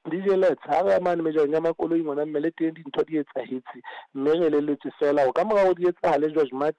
DJ Let's ha re mane meja nya makoloi ngwana mme le teng dintho di etsahetse mme re leletse fela o ka mora o di etsahale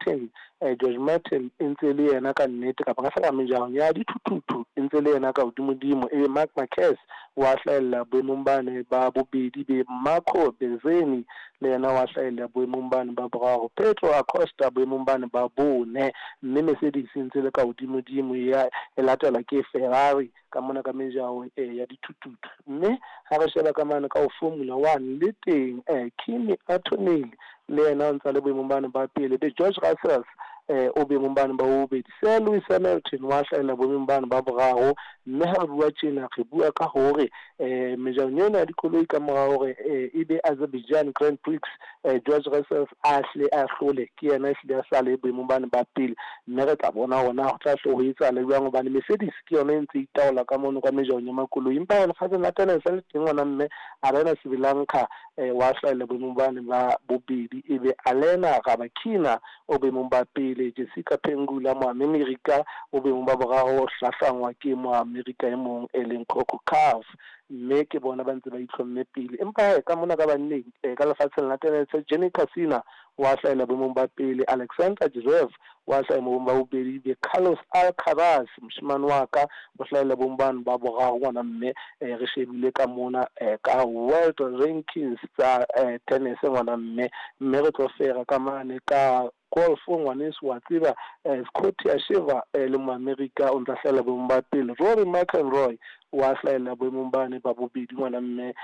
George Martin ntse le yena ka nnete ka ba sa meja ya dithuthuthu ntse le yena ka udimodimo Mark Marquez wa hlahella boemong bane ba bobedi be Marco Bezzecchi le yena wa hlahella boemong bane ba boraro Pedro Acosta boemong bane ba bone mme Mercedes ntse le ka udimodimo ya elatela ke Ferrari ka mona ka mejao ya dithuthuthu mme ha re sheba ka mane ka o Formula 1 le teng Kimi Antonelli le yena o ntse le boemong bane ba pele be George Russell o boemong bane ba bobedi Sir Lewis Hamilton wa hlahella boemong bane ba boraro mme ha re bua tjena re bua ka hore mejao yona ya dikoloi ka mora hore ebe Azerbaijan Grand Prix George Russell a hlole ke yena e hlile a sa le boemong bane ba pele mme re tla bona hona ho tla hlo ho etsa le jwang hobane Mercedes ke yona e ntse itaola ka mono ka mejao ya makoloi empa le fatse latela sa le teng ngwana mme Arena Sri Lanka wa hlahella boemong bane ba bobedi ebe Alena Rabakina o boemong ba pele Jessica Pengula mo America o boemong ba boraro hlahlangwa ke mo America e mong Ellen Coco Calf mme ke bona ba ntse ba itlhomme pele empa ka mona ka banneng ka lefatsheng la tennis Jenny Cassina wa hlahella boemong ba pele Alexander Zverev wa hlahella boemong ba bobedi be Carlos Alcaraz moshemane wa ka o hlahella boemong bane ba boraro ngwana mme re shebile ka mona ka world rankings tsa tennis ngwana mme re tlo fera ka mane ka golf ngwaneso wa tseba Scotty Asheva le mo America o ntse hlahella boemong ba pele Rory McIlroy wa hlahella boemong bane ba bobedi ngwana mme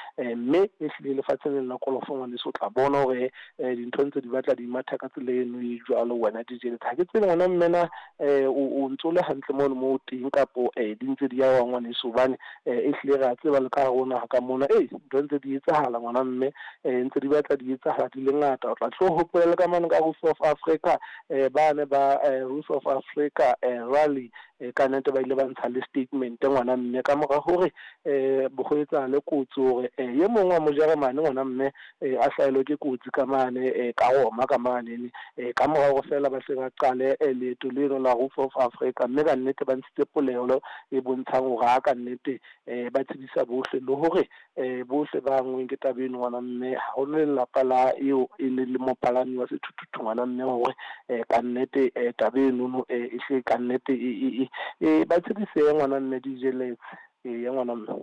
e hlile lefatsheng la golf ngwaneso tla bona hore dintho ntse di batla di matha ka tseleno e jwalo wena DJ ha ke tsela ngwana mme na o ntsole hantle mono mo teng kapo di ntse di ya ngwaneso bane e hlile ra tseba le ka rona ka mona dintho ntse di etsahala ngwana mme ntse di batla di etsahala di le ngata o tla tlo hopola ka mane ka Roof of Africa bane ba Roof of Africa rally ka nnete ba ile ba ntsha le statement ngwana mme ka mora hore bo go etsa le kotsi hore ye mongwe wa mo Germany ngwana mme a hlahelo ke kotsi ka mane ka Roma ka mane ka mora go fela ba se ba qale leeto leno la Roof of Africa mme ka nnete ba ntse polelo e bontshang hore ha ka nnete ba tsebisa bohle le hore bohle ba ngwe ke tabeng ngwana mme ha ho le lapa la eo e le mopalami wa sethuthuthu ngwana mme hore ka nnete tabeng no e hle ka nnete ba tsebise ngwana mme DJ Let's ya ngwana mme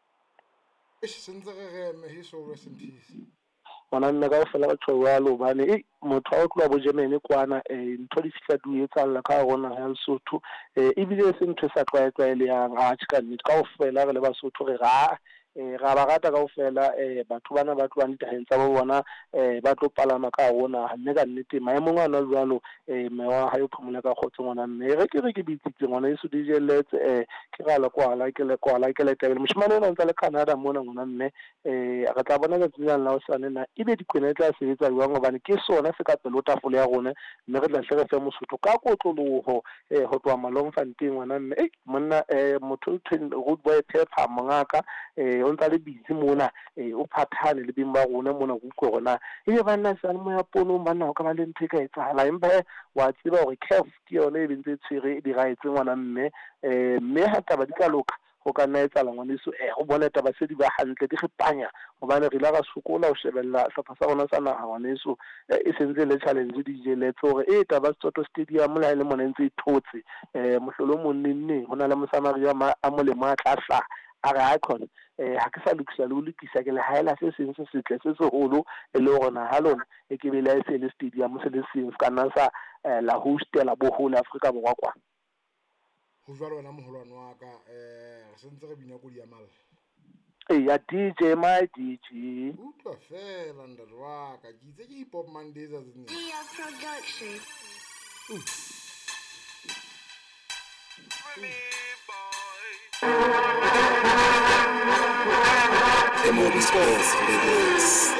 sentse re me hiso rest in peace ngwana mme ka fela batho wa lo bane motho wa tloa bo Germany kwana ntho di fihla di etsalla ka rona ya Lesotho ebile se ntho sa tlwaele yang a tshika nnete ka ofela re le Basotho re ra ba rata kaofela batho bana ba tloang ditaheng tsa bona ba tlo palama ka rona mme ka nnete maemong a nna jwalo me wa ha yo phumula ka khotso ngwana mme re ke bitsitse ngwana yeso DJ Let's ke ga le kwala ke le tabele moshimane o ntse le Canada mona ngwana mme re tla bona ka tsela la o sane na ebe dikwene tla sebetsa jwang hobane ke sona se ka pelo tafole ya rona mme re tla hle re fe Mosotho ka kotloloho ho tloa Malomfanteng ngwana mme monna motho road boy Pepper mongaka o ntse le busy mona o phathane le beng ba rona mona go utlwe rona ebe bana sa mo ya pono bana o ka ba le ntse ka etsahala empa wa tseba hore CAF ke yona e bentse tshwere di raetse ngwana mme ha taba di ka loka go ka nna etsala ngwaneso go bona taba se di ba hantle di gepanya gobane re la ga sokola o shebella hlopha sa rona sa naga ngwaneso e sentse le challenge DJ Let's hore taba Setsoto Stadium la ile mona ntse ithotse mohlolo monnenne hona le mosamaria a molemo a tlasa a re icon ha ke sa lokisa le lokisa ke le haela se seng se setle se seholo e le rona ha lona e ke bela e se le stadium se le seng ka nna sa la hostela bo whole Africa borwa kwa ho jwalo wena moholwane wa ka re sentse re bina go di amala ya DJ my DJ utlwa fela ndalo wa ka ke itse ke hip hop Mondays as in production MOB Sports Lyrics.